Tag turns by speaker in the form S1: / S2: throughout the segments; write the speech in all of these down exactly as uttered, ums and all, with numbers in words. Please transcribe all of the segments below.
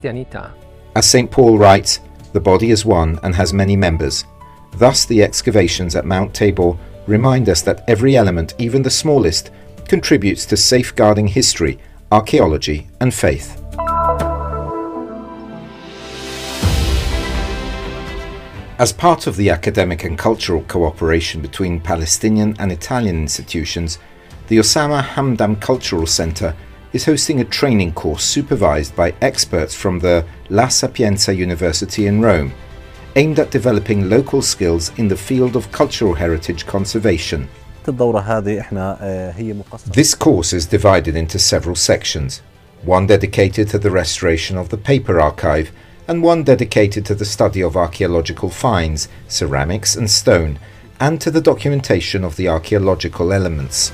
S1: As Saint Paul writes, the body is one and has many members. Thus the excavations at Mount Tabor remind us that every element, even the smallest, contributes to safeguarding history, archaeology and faith. As part of the academic and cultural cooperation between Palestinian and Italian institutions, the Osama Hamdan Cultural Center is hosting a training course supervised by experts from the La Sapienza University in Rome, aimed at developing local skills in the field of cultural heritage conservation. This course is divided into several sections, one dedicated to the restoration of the paper archive and one dedicated to the study of archaeological finds, ceramics and stone, and to the documentation of the archaeological elements.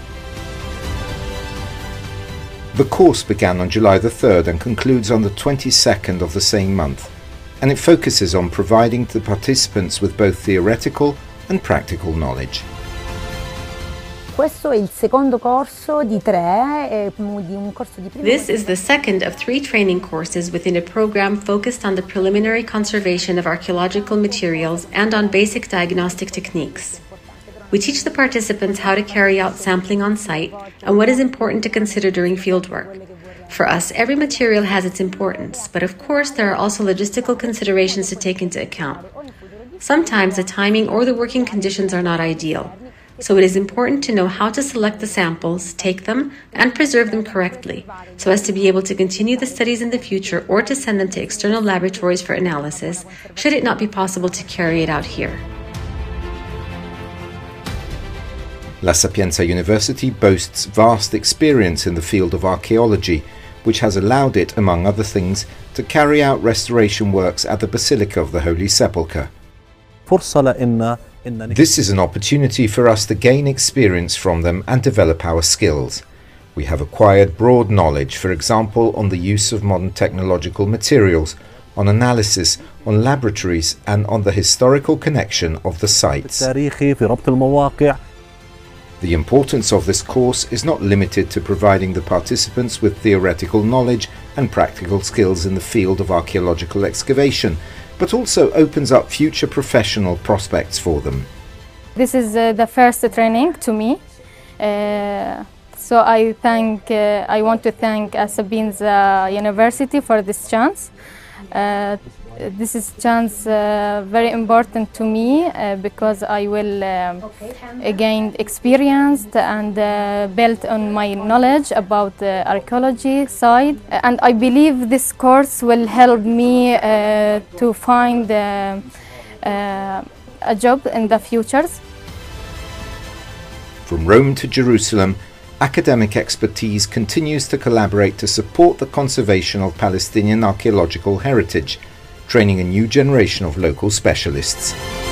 S1: The course began on July the third and concludes on the twenty-second of the same month, and it focuses on providing the participants with both theoretical and practical knowledge.
S2: This is the second of three training courses within a program focused on the preliminary conservation of archaeological materials and on basic diagnostic techniques. We teach the participants how to carry out sampling on site and what is important to consider during fieldwork. For us, every material has its importance, but of course there are also logistical considerations to take into account. Sometimes the timing or the working conditions are not ideal, so it is important to know how to select the samples, take them, and preserve them correctly, so as to be able to continue the studies in the future or to send them to external laboratories for analysis, should it not be possible to carry it out here.
S1: La Sapienza University boasts vast experience in the field of archaeology, which has allowed it, among other things, to carry out restoration works at the Basilica of the Holy Sepulchre. This is an opportunity for us to gain experience from them and develop our skills. We have acquired broad knowledge, for example, on the use of modern technological materials, on analysis, on laboratories, and on the historical connection of the sites. The importance of this course is not limited to providing the participants with theoretical knowledge and practical skills in the field of archaeological excavation, but also opens up future professional prospects for them.
S3: This is uh, the first training to me, uh, so I thank. Uh, I want to thank Sapienza University for this chance. Uh, this is chance uh, very important to me uh, because I will um, gain experience and uh, build on my knowledge about the archaeology side, and I believe this course will help me uh, to find uh, uh, a job in the futures.
S1: From Rome to Jerusalem, academic expertise continues to collaborate to support the conservation of Palestinian archaeological heritage, training a new generation of local specialists.